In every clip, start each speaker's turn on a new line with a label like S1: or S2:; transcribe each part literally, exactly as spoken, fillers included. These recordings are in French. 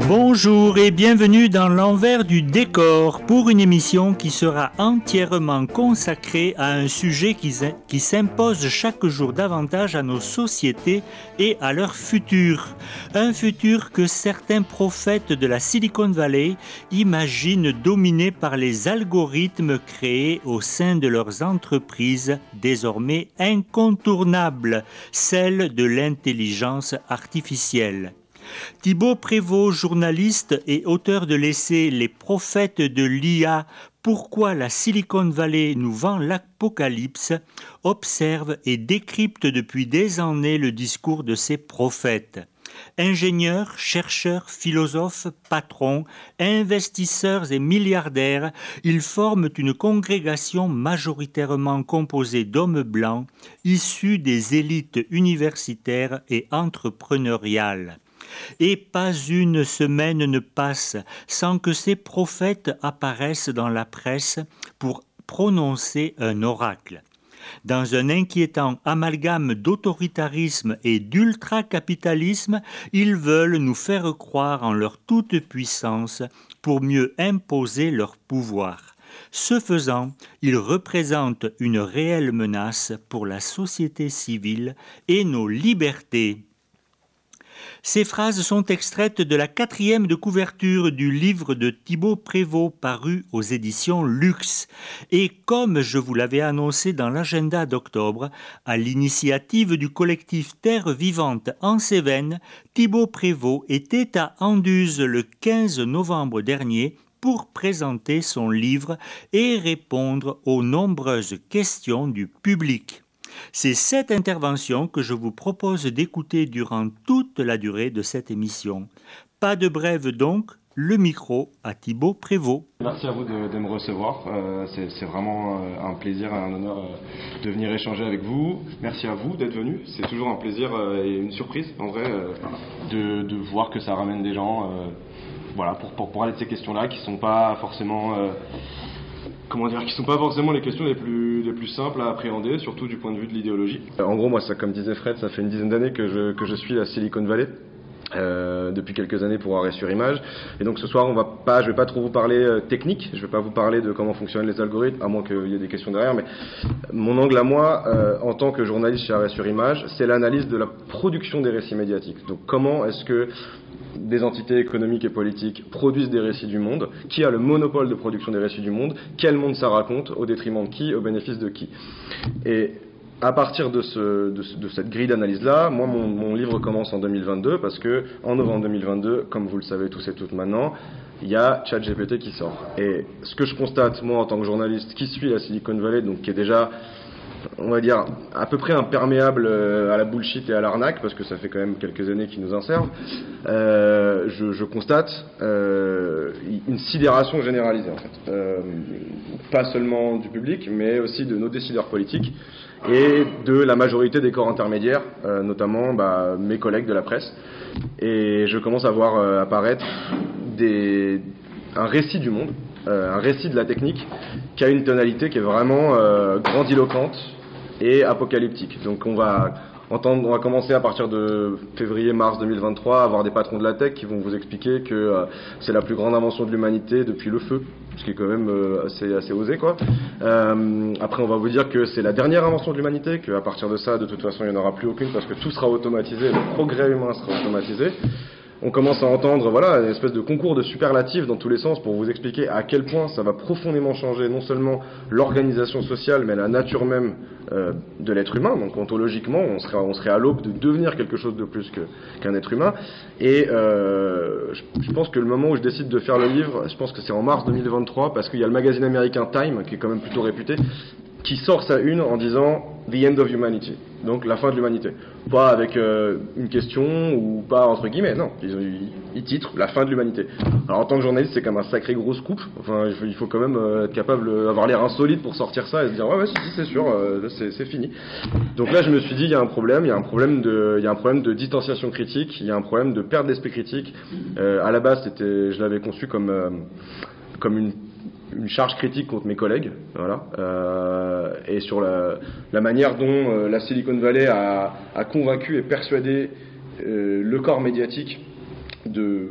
S1: Bonjour et bienvenue dans l'envers du décor pour une émission qui sera entièrement consacrée à un sujet qui, qui s'impose chaque jour davantage à nos sociétés et à leur futur. Un futur que certains prophètes de la Silicon Valley imaginent dominé par les algorithmes créés au sein de leurs entreprises désormais incontournables, celles de l'intelligence artificielle. Thibaut Prévost, journaliste et auteur de l'essai « Les prophètes de l'I A, pourquoi la Silicon Valley nous vend l'apocalypse ?» observe et décrypte depuis des années le discours de ces prophètes. Ingénieurs, chercheurs, philosophes, patrons, investisseurs et milliardaires, ils forment une congrégation majoritairement composée d'hommes blancs, issus des élites universitaires et entrepreneuriales. Et pas une semaine ne passe sans que ces prophètes apparaissent dans la presse pour prononcer un oracle. Dans un inquiétant amalgame d'autoritarisme et d'ultracapitalisme, ils veulent nous faire croire en leur toute-puissance pour mieux imposer leur pouvoir. Ce faisant, ils représentent une réelle menace pour la société civile et nos libertés. Ces phrases sont extraites de la quatrième de couverture du livre de Thibaut Prévost paru aux éditions Luxe. Et comme je vous l'avais annoncé dans l'agenda d'octobre, à l'initiative du collectif Terre Vivante en Cévennes, Thibaut Prévost était à Anduze le quinze novembre dernier pour présenter son livre et répondre aux nombreuses questions du public. C'est cette intervention que je vous propose d'écouter durant toute la durée de cette émission. Pas de brève donc, le micro à Thibaut Prévost.
S2: Merci à vous de, de me recevoir, euh, c'est, c'est vraiment euh, un plaisir et un honneur euh, de venir échanger avec vous. Merci à vous d'être venu, c'est toujours un plaisir euh, et une surprise en vrai euh, de, de voir que ça ramène des gens euh, voilà, pour, pour parler de ces questions-là qui ne sont pas forcément... Euh, Comment dire, qui sont pas forcément les questions les plus les plus simples à appréhender, surtout du point de vue de l'idéologie. En gros, moi, ça, comme disait Fred, ça fait une dizaine d'années que je que je suis à Silicon Valley. Euh, depuis quelques années pour Arrêt sur Image, et donc ce soir on va pas, je vais pas trop vous parler euh, technique, je vais pas vous parler de comment fonctionnent les algorithmes, à moins qu'il y ait des questions derrière, mais mon angle à moi, euh, en tant que journaliste chez Arrêt sur Image, c'est l'analyse de la production des récits médiatiques. Donc comment est-ce que des entités économiques et politiques produisent des récits du monde, qui a le monopole de production des récits du monde, quel monde ça raconte, au détriment de qui, au bénéfice de qui. Et à partir de, ce, de, ce, de cette grille d'analyse-là, moi, mon, mon livre commence en deux mille vingt-deux, parce que en novembre deux mille vingt-deux, comme vous le savez tous et toutes maintenant, il y a ChatGPT qui sort. Et ce que je constate, moi, en tant que journaliste qui suit la Silicon Valley, donc qui est déjà, on va dire, à peu près imperméable à la bullshit et à l'arnaque, parce que ça fait quand même quelques années qu'ils nous en servent, euh, je, je constate euh, une sidération généralisée, en fait. Euh, pas seulement du public, mais aussi de nos décideurs politiques et de la majorité des corps intermédiaires, euh, notamment bah, mes collègues de la presse. Et je commence à voir euh, apparaître des, un récit du monde, euh, un récit de la technique, qui a une tonalité qui est vraiment euh, grandiloquente et apocalyptique. Donc on va entendre, on va commencer à partir de février-mars deux mille vingt-trois à avoir des patrons de la tech qui vont vous expliquer que euh, c'est la plus grande invention de l'humanité depuis le feu, ce qui est quand même euh, assez, assez osé, quoi. Euh, après on va vous dire que c'est la dernière invention de l'humanité, qu'à partir de ça de toute façon il n'y en aura plus aucune parce que tout sera automatisé, le progrès humain sera automatisé. On commence à entendre voilà, une espèce de concours de superlatifs dans tous les sens pour vous expliquer à quel point ça va profondément changer non seulement l'organisation sociale, mais la nature même euh, de l'être humain. Donc ontologiquement, on serait, on serait à l'aube de devenir quelque chose de plus que, qu'un être humain. Et euh, je, je pense que le moment où je décide de faire le livre, je pense que c'est en mars deux mille vingt-trois, parce qu'il y a le magazine américain Time, qui est quand même plutôt réputé, qui sort sa une en disant « The End of Humanity », donc la fin de l'humanité. Pas avec euh, une question ou pas entre guillemets, non. Ils, ils, ils titrent « La fin de l'humanité ». Alors en tant que journaliste, c'est quand même un sacré gros scoop. Enfin, il faut quand même euh, être capable d'avoir l'air insolite pour sortir ça et se dire « Ouais, ouais, si, si, c'est sûr, euh, c'est, c'est fini ». Donc là, je me suis dit, il y a un problème, il y a un problème de, il y a un problème de distanciation critique, il y a un problème de perte d'esprit critique. Euh, à la base, c'était, je l'avais conçu comme, euh, comme une une charge critique contre mes collègues, voilà, euh, et sur la, la manière dont euh, la Silicon Valley a, a convaincu et persuadé euh, le corps médiatique de,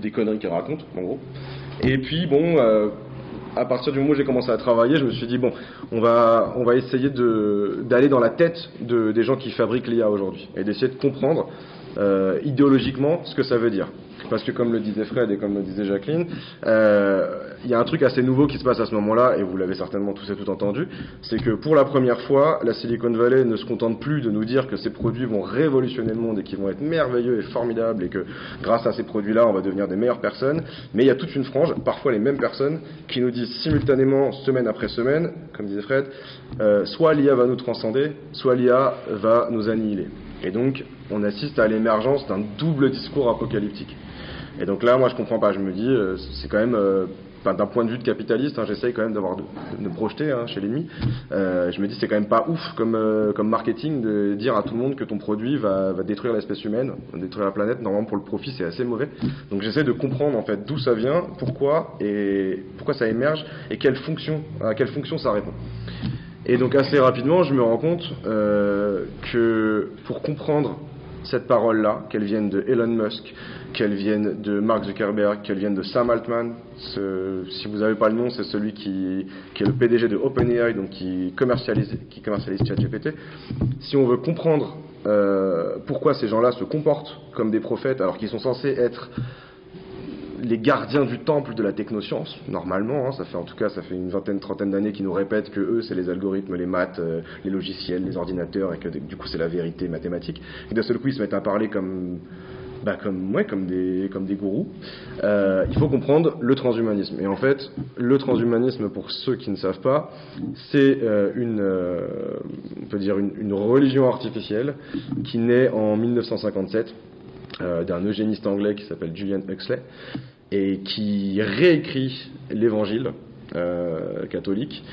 S2: des conneries qu'elle raconte, en gros. Et puis, bon, euh, à partir du moment où j'ai commencé à travailler, je me suis dit, bon, on va, on va essayer de, d'aller dans la tête de, des gens qui fabriquent l'I A aujourd'hui, et d'essayer de comprendre euh, idéologiquement ce que ça veut dire. Parce que comme le disait Fred et comme le disait Jacqueline, euh, il y a un truc assez nouveau qui se passe à ce moment-là, et vous l'avez certainement tous et toutes entendu, c'est que pour la première fois, la Silicon Valley ne se contente plus de nous dire que ces produits vont révolutionner le monde et qu'ils vont être merveilleux et formidables, et que grâce à ces produits-là, on va devenir des meilleures personnes, mais il y a toute une frange, parfois les mêmes personnes, qui nous disent simultanément, semaine après semaine, comme disait Fred, euh, soit l'I A va nous transcender, soit l'I A va nous annihiler. Et donc, on assiste à l'émergence d'un double discours apocalyptique. Et donc là, moi, je comprends pas. Je me dis, euh, c'est quand même, euh, enfin, d'un point de vue de capitaliste, hein, j'essaye quand même d'avoir de, de me projeter hein, chez l'ennemi. Euh, je me dis, c'est quand même pas ouf comme euh, comme marketing de dire à tout le monde que ton produit va, va détruire l'espèce humaine, va détruire la planète. Normalement, pour le profit, c'est assez mauvais. Donc, j'essaie de comprendre en fait d'où ça vient, pourquoi et pourquoi ça émerge et quelle fonction, à quelle fonction ça répond. Et donc, assez rapidement, je me rends compte euh, que pour comprendre cette parole-là, qu'elle vienne de Elon Musk, qu'elle vienne de Mark Zuckerberg, qu'elle vienne de Sam Altman. Ce, si vous n'avez pas le nom, c'est celui qui, qui est le P D G de OpenAI, donc qui commercialise, qui commercialise ChatGPT. Si on veut comprendre euh, pourquoi ces gens-là se comportent comme des prophètes, alors qu'ils sont censés être les gardiens du temple de la technoscience, normalement, hein, ça fait en tout cas ça fait une vingtaine, trentaine d'années qu'ils nous répètent que eux c'est les algorithmes, les maths, euh, les logiciels, les ordinateurs, et que du coup c'est la vérité mathématique. Et d'un seul coup ils se mettent à parler comme Bah comme, ouais, comme, des, comme des gourous. Euh, il faut comprendre le transhumanisme. Et en fait, le transhumanisme, pour ceux qui ne savent pas, c'est euh, une, euh, on peut dire une, une religion artificielle qui naît en dix-neuf cent cinquante-sept euh, d'un eugéniste anglais qui s'appelle Julian Huxley et qui réécrit l'évangile euh, catholique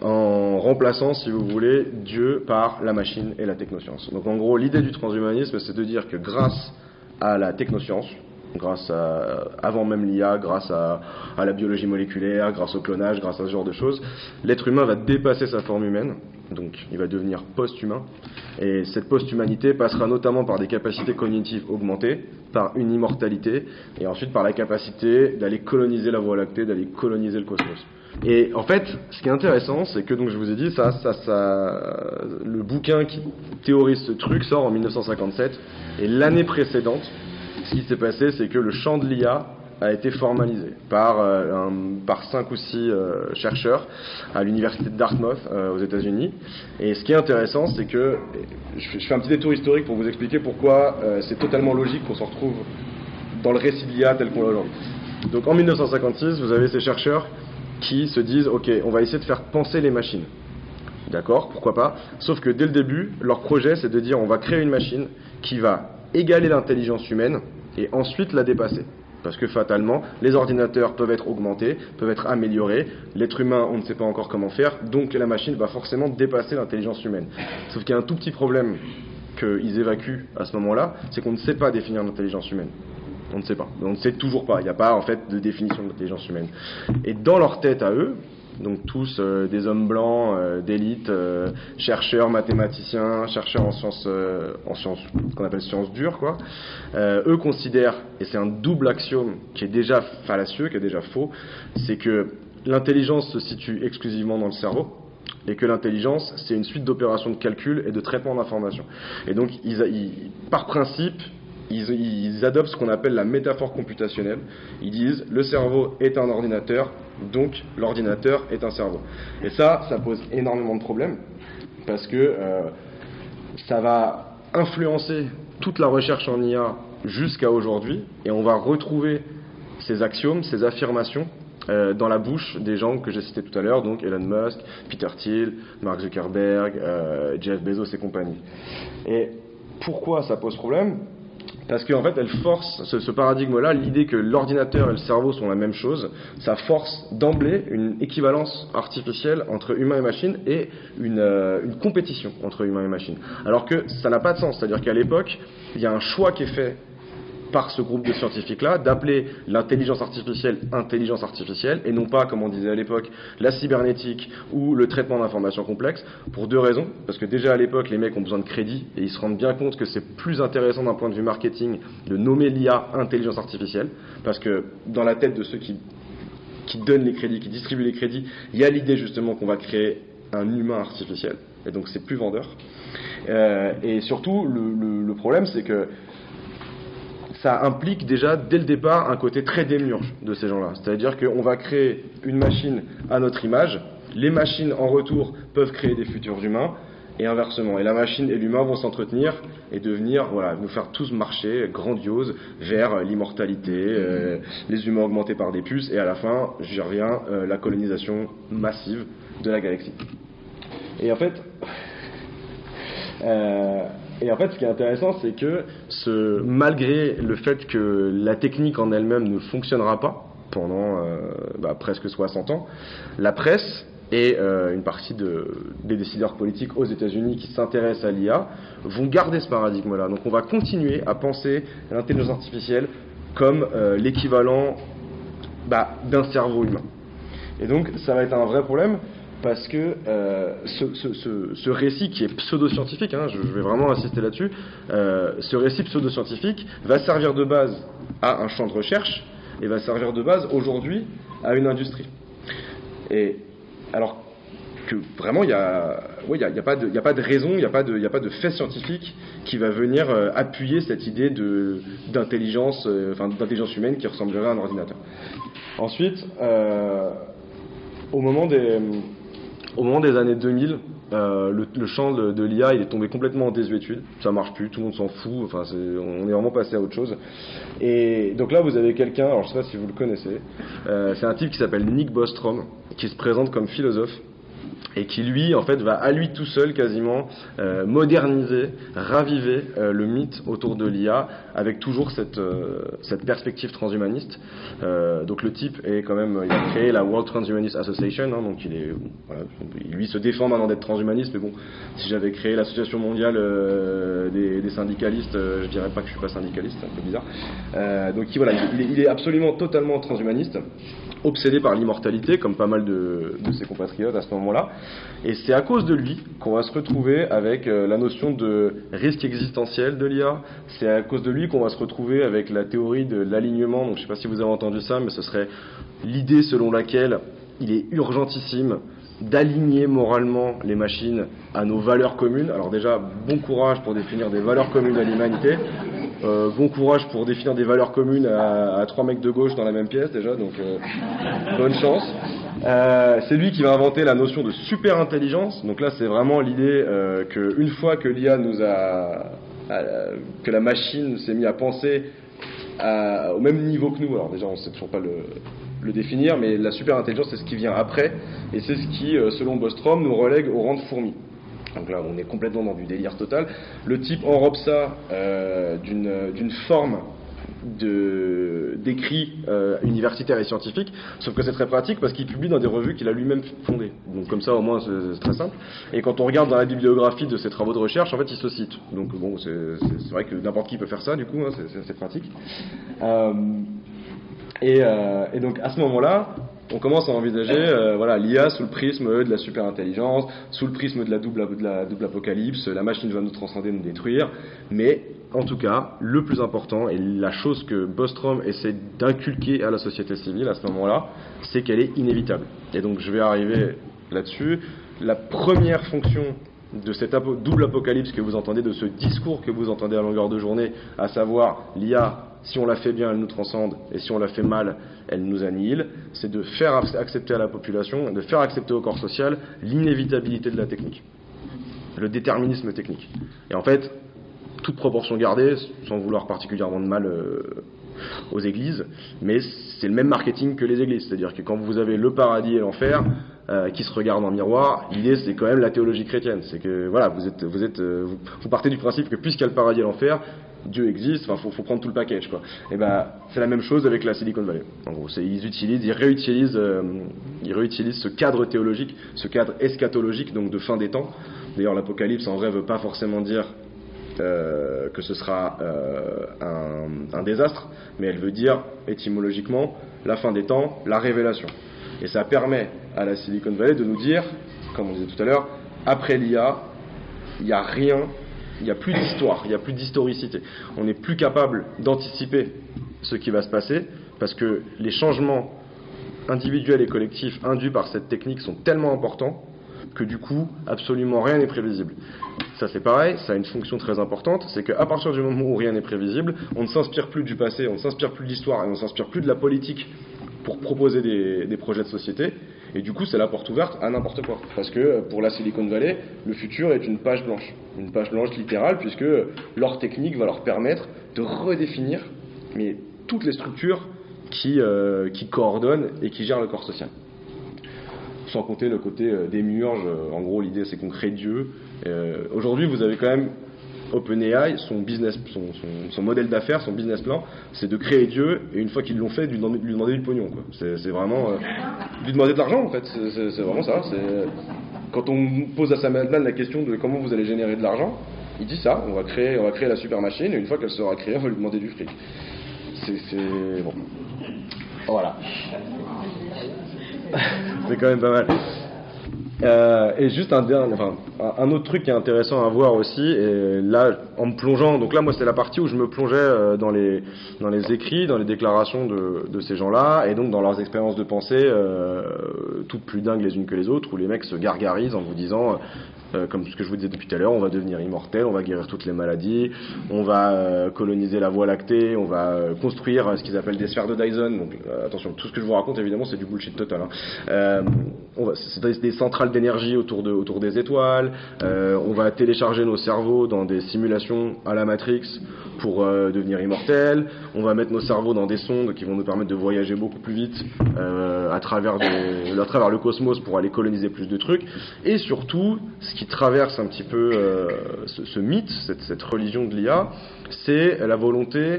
S2: en remplaçant, si vous voulez, Dieu par la machine et la technoscience. Donc en gros, l'idée du transhumanisme, c'est de dire que grâce à la technoscience, grâce à, avant même l'I A, grâce à, à la biologie moléculaire, grâce au clonage, grâce à ce genre de choses, l'être humain va dépasser sa forme humaine, donc il va devenir post-humain, et cette post-humanité passera notamment par des capacités cognitives augmentées, par une immortalité, et ensuite par la capacité d'aller coloniser la Voie lactée, d'aller coloniser le cosmos. Et en fait, ce qui est intéressant, c'est que, donc je vous ai dit, ça, ça, ça, le bouquin qui théorise ce truc sort en dix-neuf cent cinquante-sept, et l'année précédente, ce qui s'est passé, c'est que le champ de l'I A a été formalisé par, euh, un, par cinq ou six euh, chercheurs à l'université de Dartmouth euh, aux États-Unis. Et ce qui est intéressant, c'est que je, je fais un petit détour historique pour vous expliquer pourquoi euh, c'est totalement logique qu'on se retrouve dans le récit de l'I A tel qu'on l'a aujourd'hui. Donc en dix-neuf cent cinquante-six, vous avez ces chercheurs qui se disent, ok, on va essayer de faire penser les machines. D'accord, pourquoi pas. Sauf que dès le début, leur projet, c'est de dire, on va créer une machine qui va égaler l'intelligence humaine et ensuite la dépasser. Parce que fatalement, les ordinateurs peuvent être augmentés, peuvent être améliorés. L'être humain, on ne sait pas encore comment faire, donc la machine va forcément dépasser l'intelligence humaine. Sauf qu'il y a un tout petit problème qu'ils évacuent à ce moment-là, c'est qu'on ne sait pas définir l'intelligence humaine. On ne sait pas. On ne sait toujours pas. Il n'y a pas en fait de définition de l'intelligence humaine. Et dans leur tête à eux, donc tous euh, des hommes blancs euh, d'élite, euh, chercheurs, mathématiciens, chercheurs en sciences, euh, en sciences, ce qu'on appelle sciences dures, quoi. Euh, eux considèrent, et c'est un double axiome qui est déjà fallacieux, qui est déjà faux, c'est que l'intelligence se situe exclusivement dans le cerveau. Et que l'intelligence, c'est une suite d'opérations de calcul et de traitement d'informations. Et donc, ils, ils, par principe, Ils, ils adoptent ce qu'on appelle la métaphore computationnelle. Ils disent le cerveau est un ordinateur, donc l'ordinateur est un cerveau. Et ça, ça pose énormément de problèmes parce que euh, ça va influencer toute la recherche en I A jusqu'à aujourd'hui, et on va retrouver ces axiomes, ces affirmations euh, dans la bouche des gens que j'ai cités tout à l'heure, donc Elon Musk, Peter Thiel, Mark Zuckerberg, euh, Jeff Bezos et compagnie. Et pourquoi ça pose problème ? Parce qu'en fait, elle force, ce, ce paradigme-là, l'idée que l'ordinateur et le cerveau sont la même chose, ça force d'emblée une équivalence artificielle entre humain et machine et une, euh, une compétition entre humain et machine. Alors que ça n'a pas de sens, c'est-à-dire qu'à l'époque, il y a un choix qui est fait par ce groupe de scientifiques-là d'appeler l'intelligence artificielle intelligence artificielle et non pas, comme on disait à l'époque, la cybernétique ou le traitement d'informations complexes, pour deux raisons. Parce que déjà à l'époque, les mecs ont besoin de crédit et ils se rendent bien compte que c'est plus intéressant d'un point de vue marketing de nommer l'I A intelligence artificielle, parce que dans la tête de ceux qui, qui donnent les crédits, qui distribuent les crédits, il y a l'idée justement qu'on va créer un humain artificiel, et donc c'est plus vendeur. Euh, et surtout, le, le, le problème, c'est que ça implique déjà, dès le départ, un côté très démiurge de ces gens-là. C'est-à-dire qu'on va créer une machine à notre image, les machines, en retour, peuvent créer des futurs humains, et inversement. Et la machine et l'humain vont s'entretenir et devenir, voilà, nous faire tous marcher grandiose vers l'immortalité, euh, les humains augmentés par des puces, et à la fin, j'y reviens, euh, la colonisation massive de la galaxie. Et en fait... Euh, Et en fait, ce qui est intéressant, c'est que ce, malgré le fait que la technique en elle-même ne fonctionnera pas pendant euh, bah, presque soixante ans, la presse et euh, une partie de, des décideurs politiques aux États-Unis qui s'intéressent à l'I A vont garder ce paradigme-là. Donc on va continuer à penser l'intelligence artificielle comme euh, l'équivalent bah, d'un cerveau humain. Et donc ça va être un vrai problème. Parce que euh, ce, ce, ce, ce récit qui est pseudo-scientifique, hein, je, je vais vraiment insister là-dessus, euh, ce récit pseudo-scientifique va servir de base à un champ de recherche et va servir de base aujourd'hui à une industrie. Et alors que vraiment, il n'y a, ouais, y a, y a, pas de, y a pas de raison, il n'y a, a pas de fait scientifique qui va venir euh, appuyer cette idée de, d'intelligence, euh, enfin, d'intelligence humaine qui ressemblerait à un ordinateur. Ensuite, euh, au moment des... Au moment des années deux mille, euh, le, le champ de, de l'I A il est tombé complètement en désuétude. Ça marche plus, tout le monde s'en fout. Enfin, c'est, on est vraiment passé à autre chose. Et donc là, vous avez quelqu'un, alors je sais pas si vous le connaissez, euh, c'est un type qui s'appelle Nick Bostrom, qui se présente comme philosophe et qui lui, en fait, va à lui tout seul quasiment euh, moderniser, raviver euh, le mythe autour de l'I A avec toujours cette, euh, cette perspective transhumaniste. Euh, donc le type est quand même, il a créé la World Transhumanist Association, hein, donc il est, voilà, lui se défend maintenant d'être transhumaniste, mais bon, si j'avais créé l'association mondiale euh, des, des syndicalistes, euh, je dirais pas que je suis pas syndicaliste, c'est un peu bizarre. Euh, donc il, voilà, il est, il est absolument totalement transhumaniste, obsédé par l'immortalité, comme pas mal de, de ses compatriotes à ce moment-là. Et c'est à cause de lui qu'on va se retrouver avec euh, la notion de risque existentiel de l'I A. C'est à cause de lui qu'on va se retrouver avec la théorie de l'alignement. Donc je ne sais pas si vous avez entendu ça, mais ce serait l'idée selon laquelle il est urgentissime d'aligner moralement les machines à nos valeurs communes. Alors déjà, bon courage pour définir des valeurs communes à l'humanité. Euh, bon courage pour définir des valeurs communes à, à trois mecs de gauche dans la même pièce déjà, donc euh, bonne chance. Euh, c'est lui qui va inventer la notion de super intelligence. Donc là, c'est vraiment l'idée euh, que une fois que l'I A nous a, euh, que la machine s'est mise à penser à, au même niveau que nous. Alors déjà, on ne sait toujours pas le, le définir, mais la super intelligence, c'est ce qui vient après, et c'est ce qui, euh, selon Bostrom, nous relègue au rang de fourmis. Donc là, on est complètement dans du délire total. Le type enrobe ça euh, d'une, d'une forme de, d'écrit euh, universitaire et scientifique, sauf que c'est très pratique parce qu'il publie dans des revues qu'il a lui-même fondées. Donc comme ça, au moins, c'est, c'est très simple. Et quand on regarde dans la bibliographie de ses travaux de recherche, en fait, il se cite. Donc bon, c'est, c'est, c'est vrai que n'importe qui peut faire ça, du coup, hein, c'est, c'est assez pratique. Euh, et, euh, et donc à ce moment-là, on commence à envisager euh, voilà, l'I A sous le prisme de la super intelligence, sous le prisme de la double, de la double apocalypse, la machine va nous transcender, nous détruire, mais en tout cas, le plus important, et la chose que Bostrom essaie d'inculquer à la société civile à ce moment-là, c'est qu'elle est inévitable. Et donc je vais arriver là-dessus. La première fonction de cette apo- double apocalypse que vous entendez, de ce discours que vous entendez à longueur de journée, à savoir l'I A, si on la fait bien, elle nous transcende, et si on la fait mal, elle nous annihile, c'est de faire accepter à la population, de faire accepter au corps social l'inévitabilité de la technique, le déterminisme technique. Et en fait, toute proportion gardée, sans vouloir particulièrement de mal euh, aux églises, mais c'est le même marketing que les églises, c'est-à-dire que quand vous avez le paradis et l'enfer euh, qui se regardent en miroir, l'idée c'est quand même la théologie chrétienne, c'est que voilà, vous êtes, vous êtes, euh, vous, vous partez du principe que puisqu'il y a le paradis et l'enfer, Dieu existe, enfin faut, faut prendre tout le package quoi. Et ben c'est la même chose avec la Silicon Valley. En gros, c'est, ils utilisent, ils réutilisent, euh, ils réutilisent ce cadre théologique, ce cadre eschatologique donc de fin des temps. D'ailleurs l'Apocalypse en vrai veut pas forcément dire euh, que ce sera euh, un, un désastre, mais elle veut dire étymologiquement la fin des temps, la révélation. Et ça permet à la Silicon Valley de nous dire, comme on disait tout à l'heure, après l'I A, il n'y a rien, il n'y a plus d'histoire, il n'y a plus d'historicité. On n'est plus capable d'anticiper ce qui va se passer, parce que les changements individuels et collectifs induits par cette technique sont tellement importants que du coup, absolument rien n'est prévisible. Ça c'est pareil, ça a une fonction très importante, c'est qu'à partir du moment où rien n'est prévisible, on ne s'inspire plus du passé, on ne s'inspire plus de l'histoire et on ne s'inspire plus de la politique pour proposer des, des projets de société, et du coup c'est la porte ouverte à n'importe quoi. Parce que pour la Silicon Valley, le futur est une page blanche, une page blanche littérale, puisque leur technique va leur permettre de redéfinir mais toutes les structures qui, euh, qui coordonnent et qui gèrent le corps social. Sans compter le côté euh, démiurge, en gros l'idée c'est qu'on crée Dieu. Euh, aujourd'hui vous avez quand même OpenAI, son business, son, son, son modèle d'affaires, son business plan, c'est de créer Dieu, et une fois qu'ils l'ont fait, de lui demander, de lui demander du pognon, quoi. C'est, c'est vraiment euh, de lui demander de l'argent en fait. C'est, c'est, c'est vraiment ça. C'est, quand on pose à Sam Altman la question de comment vous allez générer de l'argent, il dit ça. On va créer, on va créer la super machine, et une fois qu'elle sera créée, on va lui demander du fric. C'est, c'est bon. Voilà. C'est quand même pas mal. Euh, et juste un dernier, enfin, un autre truc qui est intéressant à voir aussi, et là, en me plongeant, donc là, moi, c'est la partie où je me plongeais dans les dans les écrits, dans les déclarations de de ces gens-là, et donc dans leurs expériences de pensée, euh, toutes plus dingues les unes que les autres, où les mecs se gargarisent en vous disant, euh, comme ce que je vous disais depuis tout à l'heure, on va devenir immortel, on va guérir toutes les maladies, on va euh, coloniser la Voie lactée, on va euh, construire ce qu'ils appellent des sphères de Dyson. Donc euh, attention, tout ce que je vous raconte, évidemment, c'est du bullshit total. Hein. Euh, on va, c'est des, des centrales d'énergie autour de autour des étoiles. Euh, on va télécharger nos cerveaux dans des simulations à la Matrix pour euh, devenir immortel. On va mettre nos cerveaux dans des sondes qui vont nous permettre de voyager beaucoup plus vite euh, à travers des, à travers le cosmos pour aller coloniser plus de trucs. Et surtout, ce qui traverse un petit peu euh, ce, ce mythe, cette, cette religion de l'I A, c'est la volonté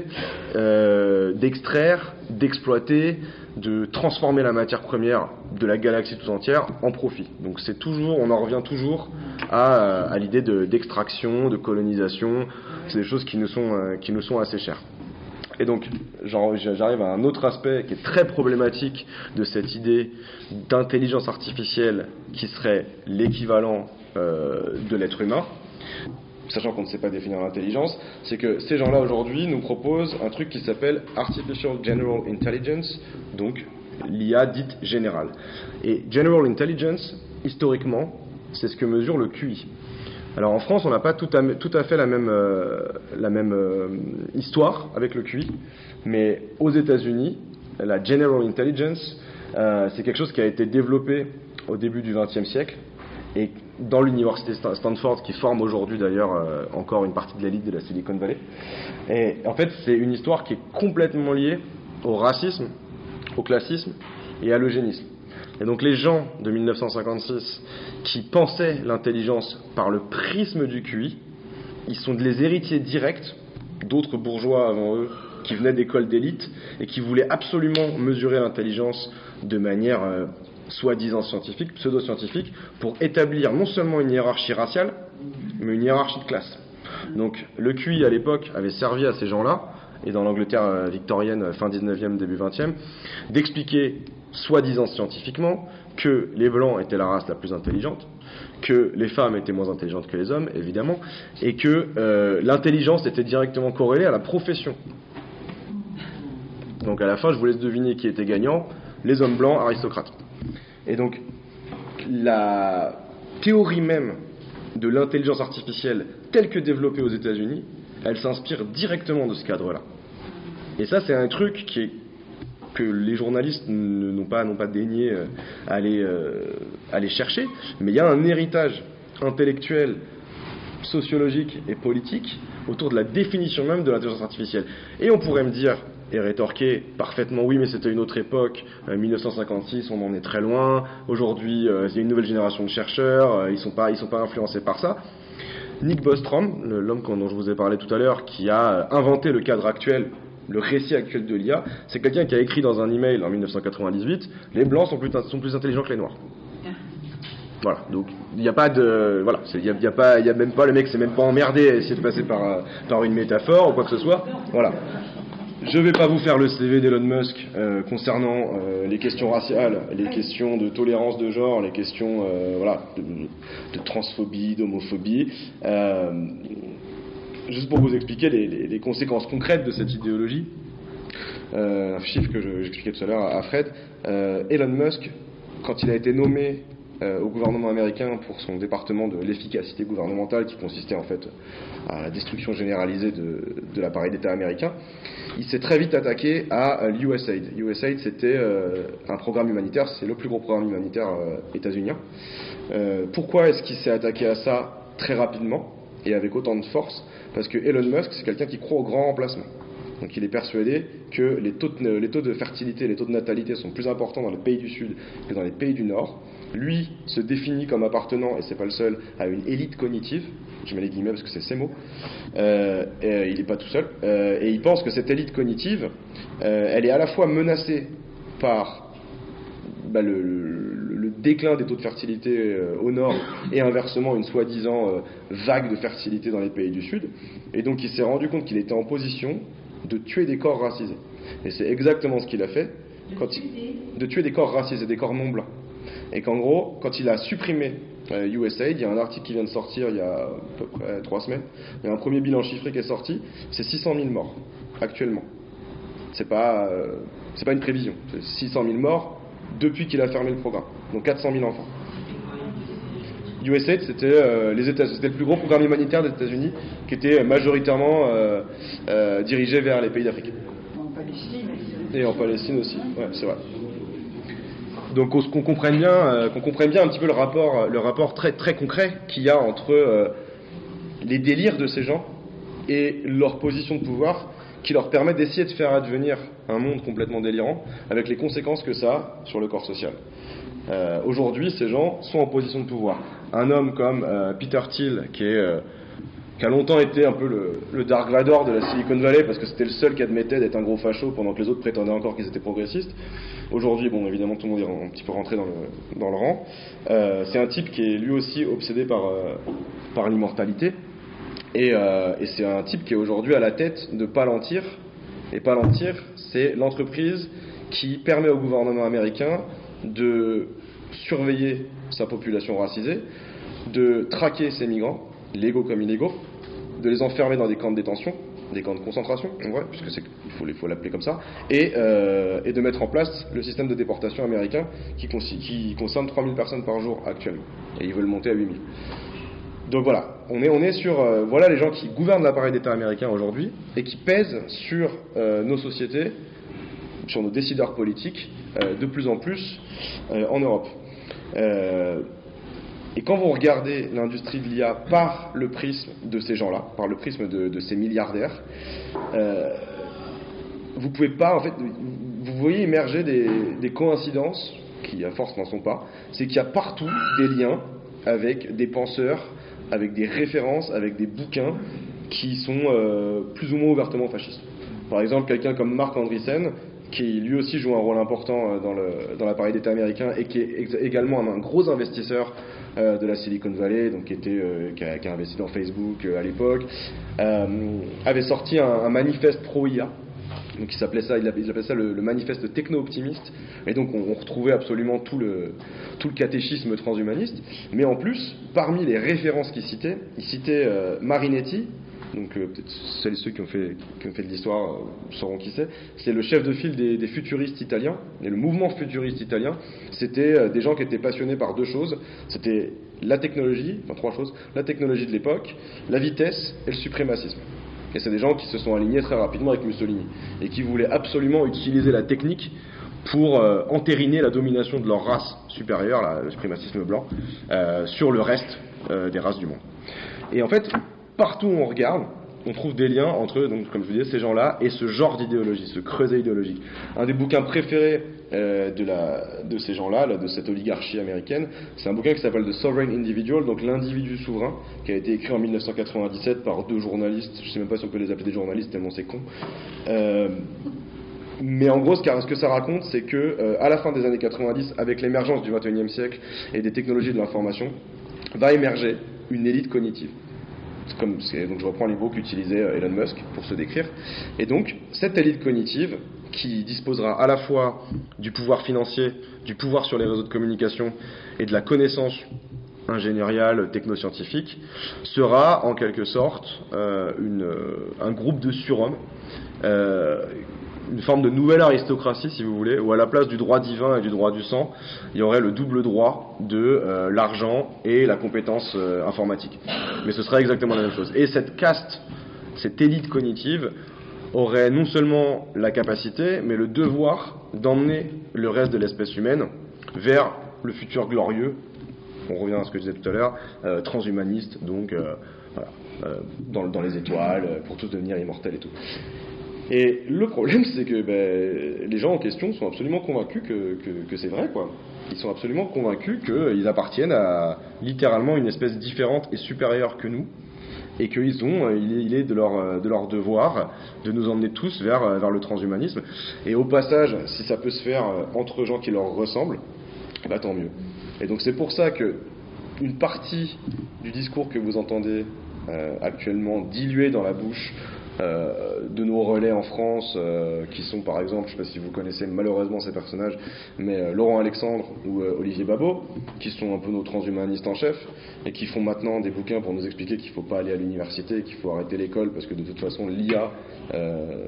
S2: euh, d'extraire, d'exploiter, de transformer la matière première de la galaxie tout entière en profit. Donc c'est toujours, on en revient toujours à, à l'idée de, d'extraction, de colonisation. C'est des choses qui nous sont, euh, qui nous sont assez chères. Et donc, j'arrive à un autre aspect qui est très problématique de cette idée d'intelligence artificielle qui serait l'équivalent euh, de l'être humain, sachant qu'on ne sait pas définir l'intelligence, c'est que ces gens-là aujourd'hui nous proposent un truc qui s'appelle Artificial General Intelligence, donc l'I A dite générale. Et General Intelligence, historiquement, c'est ce que mesure le Q I. Alors en France, on n'a pas tout à, tout à fait la même, euh, la même euh, histoire avec le Q I, mais aux États-Unis, la General Intelligence, euh, c'est quelque chose qui a été développé au début du vingtième siècle, et dans l'université Stanford, qui forme aujourd'hui d'ailleurs euh, encore une partie de l'élite de la Silicon Valley. Et en fait, c'est une histoire qui est complètement liée au racisme, au classisme et à l'eugénisme. Et donc les gens de mille neuf cent cinquante-six qui pensaient l'intelligence par le prisme du Q I, ils sont les héritiers directs d'autres bourgeois avant eux qui venaient d'écoles d'élite et qui voulaient absolument mesurer l'intelligence de manière euh, soi-disant scientifique, pseudo-scientifique, pour établir non seulement une hiérarchie raciale, mais une hiérarchie de classe. Donc le Q I à l'époque avait servi à ces gens-là, et dans l'Angleterre victorienne, fin dix-neuvième, début vingtième, d'expliquer, soi-disant scientifiquement, que les Blancs étaient la race la plus intelligente, que les femmes étaient moins intelligentes que les hommes, évidemment, et que euh, l'intelligence était directement corrélée à la profession. Donc à la fin, je vous laisse deviner qui était gagnant, les hommes blancs aristocrates. Et donc, la théorie même de l'intelligence artificielle telle que développée aux États-Unis, elle s'inspire directement de ce cadre-là. Et ça, c'est un truc qui est, que les journalistes n'ont pas, n'ont pas daigné aller, euh, aller chercher, mais il y a un héritage intellectuel, sociologique et politique autour de la définition même de l'intelligence artificielle. Et on pourrait me dire, et rétorquer parfaitement, oui, mais c'était une autre époque, euh, mille neuf cent cinquante-six, on en est très loin, aujourd'hui, euh, il y a une nouvelle génération de chercheurs, euh, ils sont pas, ils sont pas influencés par ça. Nick Bostrom, l'homme dont je vous ai parlé tout à l'heure, qui a inventé le cadre actuel, le récit actuel de l'I A, c'est quelqu'un qui a écrit dans un email en mille neuf cent quatre-vingt-dix-huit, les blancs sont plus, sont plus intelligents que les noirs. Voilà, donc il n'y a pas de, voilà, il y a, y a pas, il y a même pas le mec, c'est même pas emmerdé à essayer de passer par par une métaphore ou quoi que ce soit. Voilà. Je vais pas vous faire le C V d'Elon Musk euh, concernant euh, les questions raciales, les questions de tolérance de genre, les questions euh, voilà de, de transphobie, d'homophobie. Euh, juste pour vous expliquer les, les, les conséquences concrètes de cette idéologie. Euh, un chiffre que je, j'expliquais tout à l'heure à Fred. Euh, Elon Musk, quand il a été nommé euh, au gouvernement américain pour son département de l'efficacité gouvernementale, qui consistait en fait à la destruction généralisée de, de l'appareil d'État américain, il s'est très vite attaqué à l'U S A I D. U S A I D, c'était euh, un programme humanitaire, c'est le plus gros programme humanitaire euh, états-unien. Euh, pourquoi est-ce qu'il s'est attaqué à ça très rapidement et avec autant de force? Parce que Elon Musk, c'est quelqu'un qui croit au grand remplacement. Donc il est persuadé que les taux, de, les taux de fertilité, les taux de natalité sont plus importants dans les pays du Sud que dans les pays du Nord. Lui se définit comme appartenant, et c'est pas le seul, à une élite cognitive. Je mets les guillemets parce que c'est ses mots. Euh, et il n'est pas tout seul. Euh, et il pense que cette élite cognitive, euh, elle est à la fois menacée par bah, le, le, le déclin des taux de fertilité euh, au Nord et inversement une soi-disant euh, vague de fertilité dans les pays du Sud. Et donc il s'est rendu compte qu'il était en position de tuer des corps racisés. Et c'est exactement ce qu'il a fait. Quand il, de tuer des corps racisés, des corps non blancs. Et qu'en gros, quand il a supprimé euh, U S A I D, il y a un article qui vient de sortir il y a à peu près trois semaines, il y a un premier bilan chiffré qui est sorti, c'est six cent mille morts, actuellement. C'est pas, euh, c'est pas une prévision, c'est six cent mille morts depuis qu'il a fermé le programme, donc quatre cent mille enfants. U S A I D, c'était, euh, les États, c'était le plus gros programme humanitaire des États-Unis, qui était majoritairement euh, euh, dirigé vers les pays d'Afrique.
S3: En Palestine.
S2: Et en Palestine aussi, ouais, c'est vrai. Donc qu'on comprenne bien, euh, qu'on comprenne bien un petit peu le rapport, le rapport très très concret qu'il y a entre euh, les délires de ces gens et leur position de pouvoir, qui leur permet d'essayer de faire advenir un monde complètement délirant, avec les conséquences que ça a sur le corps social. Euh, aujourd'hui, ces gens sont en position de pouvoir. Un homme comme euh, Peter Thiel, qui est euh, qui a longtemps été un peu le, le Dark Vador de la Silicon Valley, parce que c'était le seul qui admettait d'être un gros facho pendant que les autres prétendaient encore qu'ils étaient progressistes. Aujourd'hui, bon, évidemment, tout le monde est un petit peu rentré dans le, dans le rang. Euh, c'est un type qui est lui aussi obsédé par, euh, par l'immortalité. Et, euh, et c'est un type qui est aujourd'hui à la tête de Palantir. Et Palantir, c'est l'entreprise qui permet au gouvernement américain de surveiller sa population racisée, de traquer ses migrants, légaux comme illégaux, de les enfermer dans des camps de détention, des camps de concentration, en vrai, puisque c'est, il faut, il faut l'appeler comme ça, et, euh, et de mettre en place le système de déportation américain qui, qui concerne trois mille personnes par jour actuellement, et ils veulent monter à huit mille. Donc voilà, on est, on est sur, euh, voilà les gens qui gouvernent l'appareil d'État américain aujourd'hui, et qui pèsent sur euh, nos sociétés, sur nos décideurs politiques, euh, de plus en plus euh, en Europe. Euh, Et quand vous regardez l'industrie de l'I A par le prisme de ces gens-là, par le prisme de, de ces milliardaires, euh, vous pouvez pas, en fait, vous voyez émerger des, des coïncidences qui, à force, n'en sont pas. C'est qu'il y a partout des liens avec des penseurs, avec des références, avec des bouquins qui sont euh, plus ou moins ouvertement fascistes. Par exemple, quelqu'un comme Marc Andreessen, qui lui aussi joue un rôle important dans, le, dans l'appareil d'État américain et qui est ex- également un, un gros investisseur euh, de la Silicon Valley, donc qui, était, euh, qui, a, qui a investi dans Facebook euh, à l'époque, euh, avait sorti un, un manifeste pro-I A. Donc il s'appelait ça, il appelait, il appelait ça le, le manifeste techno-optimiste. Et donc on, on retrouvait absolument tout le, tout le catéchisme transhumaniste. Mais en plus, parmi les références qu'il citait, il citait euh, Marinetti. Donc euh, peut-être celles et ceux qui ont fait, qui ont fait de l'histoire euh, sauront qui c'est. C'est le chef de file des, des futuristes italiens. Et le mouvement futuriste italien, c'était euh, des gens qui étaient passionnés par deux choses. C'était la technologie, enfin trois choses, la technologie de l'époque, la vitesse et le suprémacisme. Et c'est des gens qui se sont alignés très rapidement avec Mussolini et qui voulaient absolument utiliser la technique pour euh, entériner la domination de leur race supérieure, là, le suprémacisme blanc, euh, sur le reste euh, des races du monde. Et en fait, partout où on regarde, on trouve des liens entre, donc, comme je vous disais, ces gens-là et ce genre d'idéologie, ce creuset idéologique. Un des bouquins préférés euh, de, la, de ces gens-là, là, de cette oligarchie américaine, c'est un bouquin qui s'appelle The Sovereign Individual, donc l'individu souverain, qui a été écrit en dix-neuf cent quatre-vingt-dix-sept par deux journalistes. Je ne sais même pas si on peut les appeler des journalistes tellement c'est con. Euh, Mais en gros, ce que, ce que ça raconte, c'est que euh, à la fin des années quatre-vingt-dix, avec l'émergence du vingt et unième siècle et des technologies de l'information, va émerger une élite cognitive. C'est comme, c'est, donc je reprends les mots qu'utilisait Elon Musk pour se décrire. Et donc, cette élite cognitive, qui disposera à la fois du pouvoir financier, du pouvoir sur les réseaux de communication et de la connaissance ingénieriale, technoscientifique, sera en quelque sorte euh, une, euh, un groupe de surhommes, euh, une forme de nouvelle aristocratie, si vous voulez, où à la place du droit divin et du droit du sang, il y aurait le double droit de euh, l'argent et la compétence euh, informatique. Mais ce serait exactement la même chose. Et cette caste, cette élite cognitive, aurait non seulement la capacité, mais le devoir d'emmener le reste de l'espèce humaine vers le futur glorieux, on revient à ce que je disais tout à l'heure, euh, transhumaniste, donc euh, voilà, euh, dans, dans les étoiles, pour tous devenir immortels et tout. Et le problème, c'est que ben, les gens en question sont absolument convaincus que, que, que c'est vrai, quoi. Ils sont absolument convaincus qu'ils appartiennent à littéralement une espèce différente et supérieure que nous, et qu'ils ont, il est de leur, de leur devoir de nous emmener tous vers, vers le transhumanisme. Et au passage, si ça peut se faire entre gens qui leur ressemblent, bah tant mieux. Et donc c'est pour ça que une partie du discours que vous entendez euh, actuellement dilué dans la bouche Euh, de nos relais en France, euh, qui sont par exemple, je ne sais pas si vous connaissez malheureusement ces personnages, mais euh, Laurent Alexandre ou euh, Olivier Babot, qui sont un peu nos transhumanistes en chef, et qui font maintenant des bouquins pour nous expliquer qu'il ne faut pas aller à l'université, qu'il faut arrêter l'école, parce que de toute façon l'I A euh,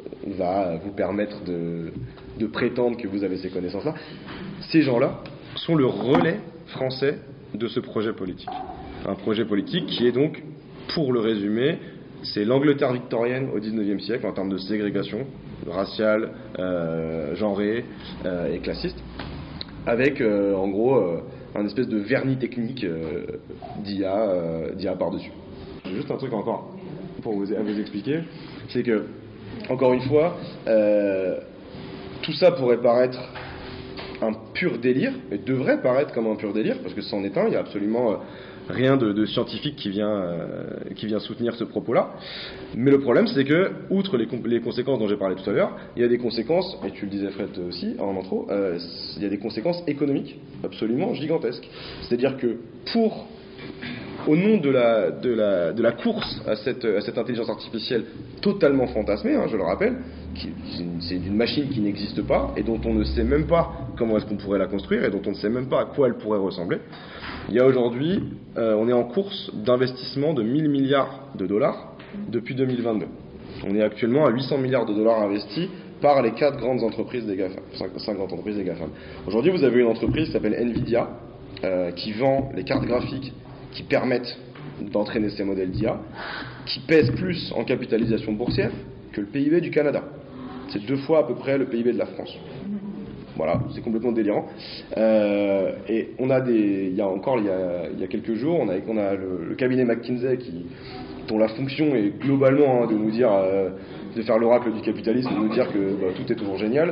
S2: va vous permettre de, de prétendre que vous avez ces connaissances-là. Ces gens-là sont le relais français de ce projet politique. Un projet politique qui est donc, pour le résumer, c'est l'Angleterre victorienne au dix-neuvième siècle en termes de ségrégation raciale, euh, genrée euh, et classiste, avec euh, en gros euh, un espèce de vernis technique euh, d'I A, euh, d'I A par-dessus. J'ai juste un truc encore pour vous, à vous expliquer, c'est que, encore une fois, euh, tout ça pourrait paraître un pur délire, et devrait paraître comme un pur délire, parce que c'en est un, il y a absolument... Euh, rien de, de scientifique qui vient, euh, qui vient soutenir ce propos-là. Mais le problème, c'est que, outre les, com- les conséquences dont j'ai parlé tout à l'heure, il y a des conséquences, et tu le disais Fred aussi en intro, euh, il y a des conséquences économiques absolument gigantesques. C'est-à-dire que pour, au nom de la, de la, de la course à cette, à cette intelligence artificielle totalement fantasmée, hein, je le rappelle, qui, c'est une machine qui n'existe pas et dont on ne sait même pas comment est-ce qu'on pourrait la construire et dont on ne sait même pas à quoi elle pourrait ressembler. Il y a aujourd'hui, euh, on est en course d'investissement de mille milliards de dollars depuis deux mille vingt-deux. On est actuellement à huit cents milliards de dollars investis par les quatre grandes entreprises des GAFAM, cinq, cinq grandes entreprises des GAFAM. Aujourd'hui, vous avez une entreprise qui s'appelle Nvidia, euh, qui vend les cartes graphiques qui permettent d'entraîner ces modèles d'I A, qui pèsent plus en capitalisation boursière que le P I B du Canada. C'est deux fois à peu près le P I B de la France. Voilà, c'est complètement délirant. Euh, et on a des, il y a encore il y a, il y a quelques jours, on a, on a le, le cabinet McKinsey qui, dont la fonction est globalement hein, de nous dire, euh, de faire l'oracle du capitalisme, de nous dire que bah, tout est toujours génial.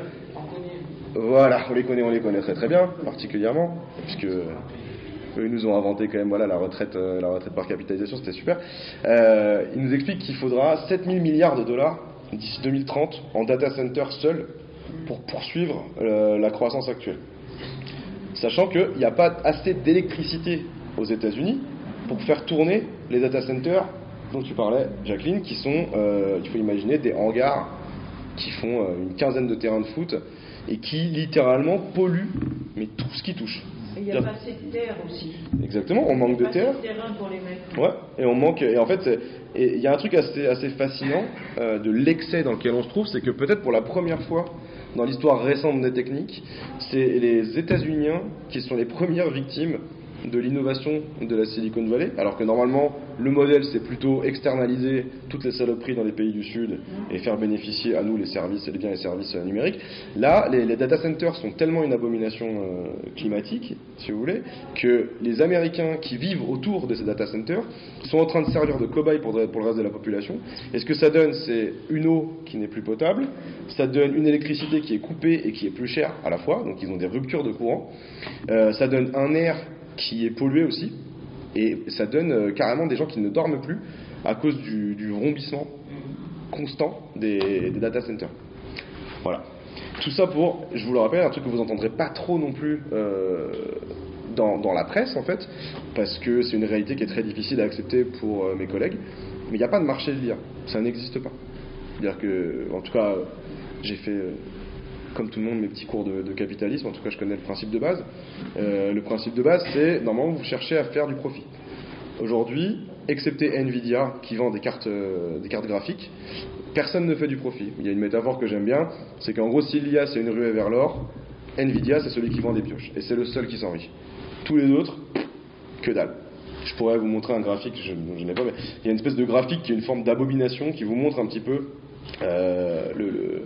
S2: Voilà, on les connaît, on les connaît très très bien, particulièrement, puisque eux ils nous ont inventé quand même voilà la retraite, euh, la retraite par capitalisation, c'était super. Euh, ils nous expliquent qu'il faudra sept mille milliards de dollars d'ici deux mille trente en data center seul pour poursuivre euh, la croissance actuelle. Sachant qu'il n'y a pas assez d'électricité aux États-Unis pour faire tourner les data centers dont tu parlais, Jacqueline, qui sont, euh, il faut imaginer, des hangars qui font euh, une quinzaine de terrains de foot et qui littéralement polluent mais tout ce qui touche.
S3: Et il n'y a pas assez de terre aussi.
S2: Exactement, on manque de terre.
S3: Il n'y a pas assez de terrain pour les mettre.
S2: Ouais, et on manque. Et en fait, il y a un truc assez, assez fascinant euh, de l'excès dans lequel on se trouve, c'est que peut-être pour la première fois dans l'histoire récente des techniques, c'est les États-Unis qui sont les premières victimes de l'innovation de la Silicon Valley, alors que normalement le modèle c'est plutôt externaliser toutes les saloperies dans les pays du Sud et faire bénéficier à nous les services et les biens et services numériques. Là, les, les data centers sont tellement une abomination euh, climatique, si vous voulez, que les Américains qui vivent autour de ces data centers sont en train de servir de cobayes pour, pour le reste de la population. Et ce que ça donne, c'est une eau qui n'est plus potable, ça donne une électricité qui est coupée et qui est plus chère à la fois, donc ils ont des ruptures de courant, euh, ça donne un air qui est pollué aussi, et ça donne euh, carrément des gens qui ne dorment plus à cause du, du vrombissement constant des, des data centers. Voilà. Tout ça pour, je vous le rappelle, un truc que vous n'entendrez pas trop non plus euh, dans, dans la presse en fait, parce que c'est une réalité qui est très difficile à accepter pour euh, mes collègues, mais il n'y a pas de marché de l'I A, ça n'existe pas. C'est-à-dire que, en tout cas, j'ai fait, euh, comme tout le monde, mes petits cours de, de capitalisme, en tout cas je connais le principe de base. Euh, le principe de base, c'est, normalement, vous cherchez à faire du profit. Aujourd'hui, excepté Nvidia, qui vend des cartes, euh, des cartes graphiques, personne ne fait du profit. Il y a une métaphore que j'aime bien, c'est qu'en gros, si l'I A c'est une ruée vers l'or, Nvidia c'est celui qui vend des pioches, et c'est le seul qui s'enrichit. Tous les autres, que dalle. Je pourrais vous montrer un graphique, je, je n'ai pas, mais il y a une espèce de graphique qui est une forme d'abomination qui vous montre un petit peu euh, le, le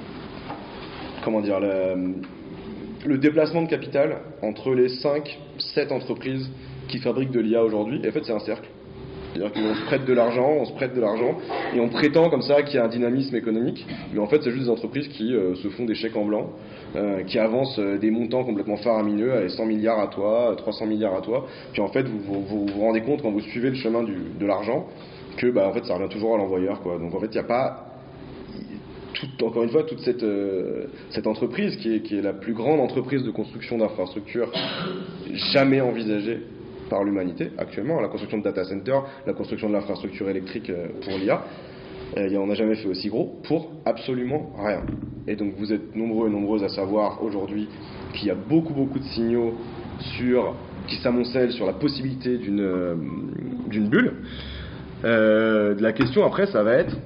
S2: comment dire le, le déplacement de capital entre les cinq sept entreprises qui fabriquent de l'I A aujourd'hui. Et en fait, c'est un cercle. C'est-à-dire qu'on se prête de l'argent, on se prête de l'argent, et on prétend comme ça qu'il y a un dynamisme économique, mais en fait c'est juste des entreprises qui euh, se font des chèques en blanc, euh, qui avancent euh, des montants complètement faramineux, allez, cent milliards à toi, trois cents milliards à toi, puis en fait vous vous, vous, vous rendez compte quand vous suivez le chemin du, de l'argent, que bah, en fait ça revient toujours à l'envoyeur, quoi. Donc en fait il n'y a pas, tout, encore une fois, toute cette, euh, cette entreprise qui est, qui est la plus grande entreprise de construction d'infrastructures jamais envisagée par l'humanité actuellement, la construction de data centers, la construction de l'infrastructure électrique pour l'I A, euh, on n'a jamais fait aussi gros pour absolument rien. Et donc vous êtes nombreux et nombreuses à savoir aujourd'hui qu'il y a beaucoup beaucoup de signaux sur, qui s'amoncellent sur la possibilité d'une, euh, d'une bulle. Euh, la question après ça va être,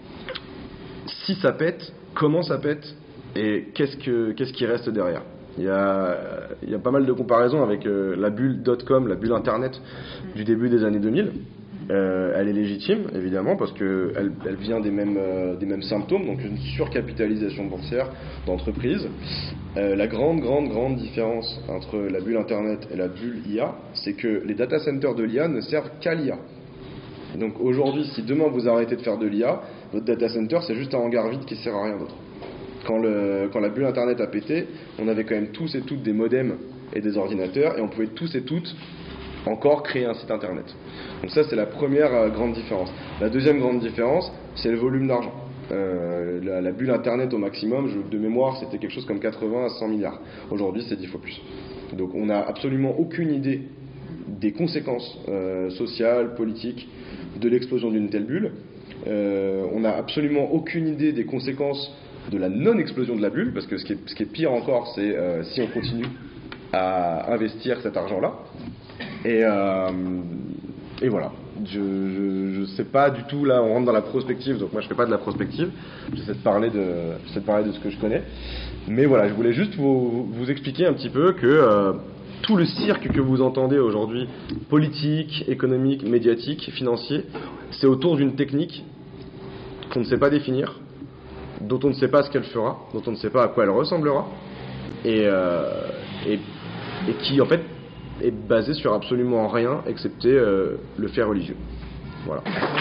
S2: si ça pète, comment ça pète et qu'est-ce, que, qu'est-ce qui reste derrière. Il y a, il y a pas mal de comparaisons avec euh, la bulle dot-com, la bulle internet du début des années deux mille. Euh, elle est légitime, évidemment, parce qu'elle elle vient des mêmes, euh, des mêmes symptômes, donc une surcapitalisation boursière d'entreprises. Euh, la grande, grande, grande différence entre la bulle internet et la bulle I A, c'est que les data centers de l'I A ne servent qu'à l'I A. Et donc aujourd'hui, si demain vous arrêtez de faire de l'I A, votre data center c'est juste un hangar vide qui sert à rien d'autre. Quand, le, quand la bulle internet a pété, on avait quand même tous et toutes des modems et des ordinateurs, et on pouvait tous et toutes encore créer un site internet. Donc ça c'est la première euh, grande différence. La deuxième grande différence, c'est le volume d'argent. Euh, la, la bulle internet au maximum, je, de mémoire, c'était quelque chose comme quatre-vingts à cent milliards. Aujourd'hui c'est dix fois plus. Donc on n'a absolument aucune idée des conséquences euh, sociales, politiques de l'explosion d'une telle bulle. Euh, on n'a absolument aucune idée des conséquences de la non-explosion de la bulle, parce que ce qui est, ce qui est pire encore, c'est euh, si on continue à investir cet argent-là. Et, euh, et voilà. Je ne sais pas du tout, là on rentre dans la prospective, donc moi je fais pas de la prospective, j'essaie de parler de, j'essaie de, parler de ce que je connais. Mais voilà, je voulais juste vous, vous expliquer un petit peu que euh, tout le cirque que vous entendez aujourd'hui, politique, économique, médiatique, financier, c'est autour d'une technique qu'on ne sait pas définir, dont on ne sait pas ce qu'elle fera, dont on ne sait pas à quoi elle ressemblera, et, euh, et, et qui en fait est basée sur absolument rien excepté euh, le fait religieux. Voilà.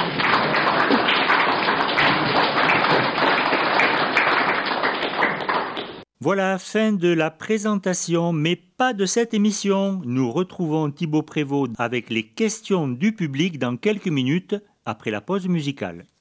S1: Voilà, fin de la présentation, mais pas de cette émission. Nous retrouvons Thibaut Prévost avec les questions du public dans quelques minutes après la pause musicale.